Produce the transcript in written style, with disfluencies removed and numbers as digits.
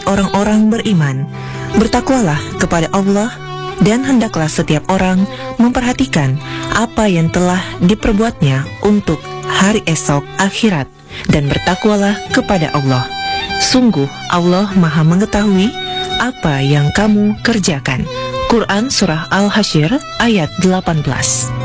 Hai orang-orang beriman, bertakwalah kepada Allah, dan hendaklah setiap orang memperhatikan apa yang telah diperbuatnya untuk hari esok akhirat, dan bertakwalah kepada Allah. Sungguh Allah Maha mengetahui apa yang kamu kerjakan. Quran Surah Al-Hasyr ayat 18.